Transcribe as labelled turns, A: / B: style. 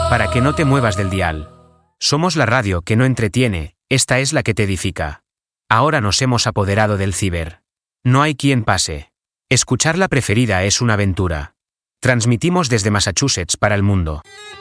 A: Para que no te muevas del dial. Somos la radio que no entretiene, esta es la que te edifica. Ahora nos hemos apoderado del ciber. No hay quien pase. Escuchar la preferida es una aventura. Transmitimos desde Massachusetts para el mundo.